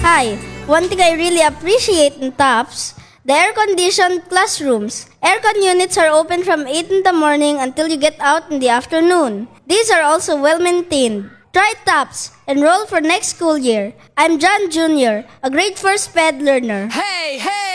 Hi, one thing I really appreciate in TOPS, the air-conditioned classrooms. Aircon units are open from 8 in the morning until you get out in the afternoon. These are also well-maintained. Try TOPS. Enroll for next school year. I'm John Jr., a grade 4 SPED learner. Hey, hey!